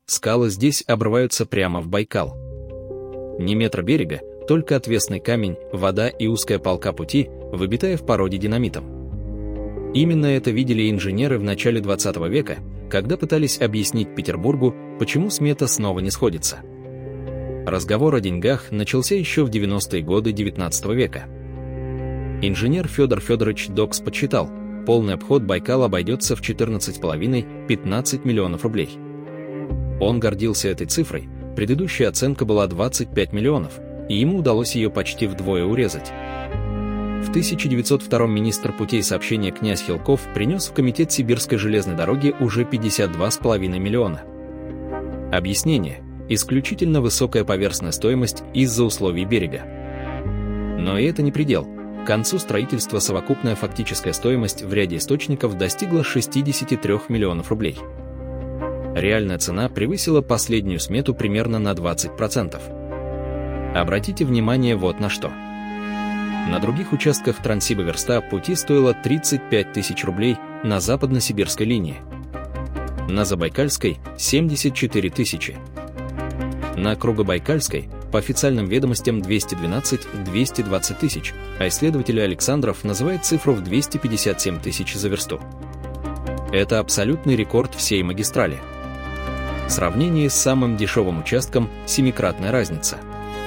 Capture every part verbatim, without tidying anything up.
скалы здесь обрываются прямо в Байкал. Ни метра берега, только отвесный камень, вода и узкая полка пути, выбитая в породе динамитом. Именно это видели инженеры в начале двадцатого века, когда пытались объяснить Петербургу, почему смета снова не сходится. Разговор о деньгах начался еще в девяностые годы девятнадцатого века. Инженер Федор Федорович Докс подсчитал, полный обход Байкала обойдется в четырнадцать с половиной — пятнадцать миллионов рублей. Он гордился этой цифрой, предыдущая оценка была двадцать пять миллионов, и ему удалось ее почти вдвое урезать. В тысяча девятьсот втором министр путей сообщения князь Хилков принес в комитет Сибирской железной дороги уже пятьдесят два с половиной миллиона. Объяснение: исключительно высокая поверхностная стоимость из-за условий берега. Но и это не предел. К концу строительства совокупная фактическая стоимость в ряде источников достигла шестидесяти трёх миллионов рублей. Реальная цена превысила последнюю смету примерно на двадцать процентов. Обратите внимание вот на что. На других участках Транссиба-Верста пути стоило тридцать пять тысяч рублей на западно-сибирской линии. На Забайкальской – семьдесят четыре тысячи. На Кругобайкальской, по официальным ведомостям, двести двенадцать — двести двадцать тысяч, а исследователь Александров называет цифру в двести пятьдесят семь тысяч за версту. Это абсолютный рекорд всей магистрали. В сравнении с самым дешевым участком – семикратная разница.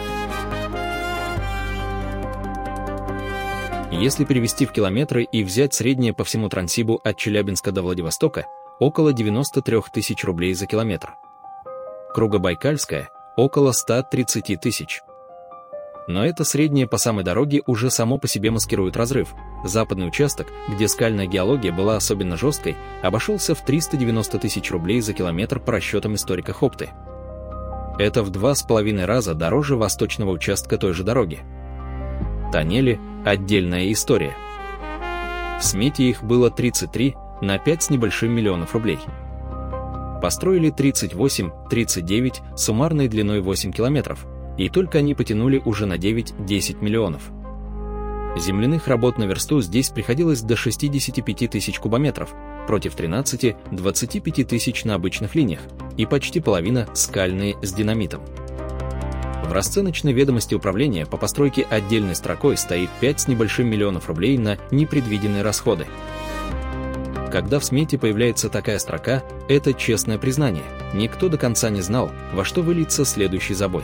Если перевести в километры и взять среднее по всему Транссибу от Челябинска до Владивостока, около девяноста трёх тысяч рублей за километр. Кругобайкальская – около ста тридцати тысяч. Но это среднее по самой дороге уже само по себе маскирует разрыв. Западный участок, где скальная геология была особенно жесткой, обошелся в триста девяносто тысяч рублей за километр по расчетам историка Хопты. Это в два с половиной раза дороже восточного участка той же дороги. Тоннели – отдельная история. В смете их было тридцать три на пять с небольшим миллионов рублей. Построили тридцать восемь — тридцать девять суммарной длиной восемь километров, и только они потянули уже на девять — десять миллионов. Земляных работ на версту здесь приходилось до шестидесяти пяти тысяч кубометров, против тринадцати — двадцати пяти тысяч на обычных линиях, и почти половина скальные с динамитом. В расценочной ведомости управления по постройке отдельной строкой стоит пять с небольшим миллионов рублей на непредвиденные расходы. Когда в смете появляется такая строка, это честное признание. Никто до конца не знал, во что выльется следующий забой.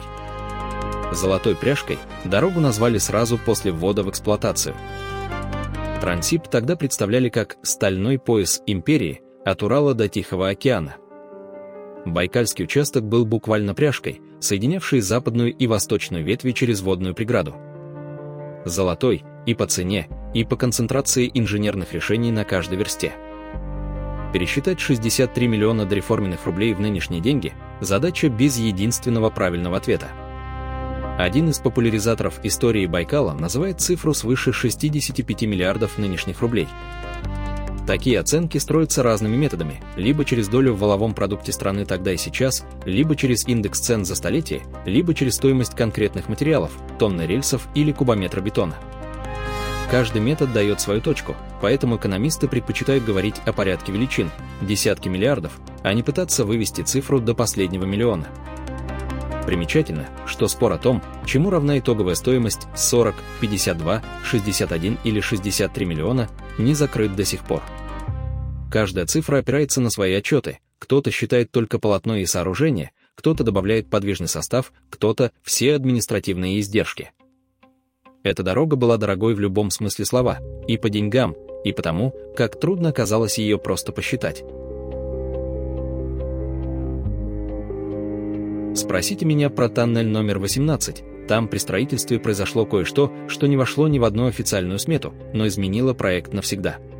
Золотой пряжкой дорогу назвали сразу после ввода в эксплуатацию. Транссиб тогда представляли как стальной пояс империи от Урала до Тихого океана. Байкальский участок был буквально пряжкой, соединявшей западную и восточную ветви через водную преграду. Золотой и по цене, и по концентрации инженерных решений на каждой версте. Пересчитать шестьдесят три миллиона дореформенных рублей в нынешние деньги – задача без единственного правильного ответа. Один из популяризаторов истории Байкала называет цифру свыше шестидесяти пяти миллиардов нынешних рублей. Такие оценки строятся разными методами, либо через долю в валовом продукте страны тогда и сейчас, либо через индекс цен за столетие, либо через стоимость конкретных материалов, тонны рельсов или кубометра бетона. Каждый метод дает свою точку, поэтому экономисты предпочитают говорить о порядке величин, десятки миллиардов, а не пытаться вывести цифру до последнего миллиона. Примечательно, что спор о том, чему равна итоговая стоимость сорок, пятьдесят два, шестьдесят один или шестьдесят три миллиона, не закрыт до сих пор. Каждая цифра опирается на свои отчеты, кто-то считает только полотно и сооружение, кто-то добавляет подвижный состав, кто-то все административные издержки. Эта дорога была дорогой в любом смысле слова, и по деньгам, и потому, как трудно оказалось ее просто посчитать. Спросите меня про тоннель номер восемнадцать. Там при строительстве произошло кое-что, что не вошло ни в одну официальную смету, но изменило проект навсегда.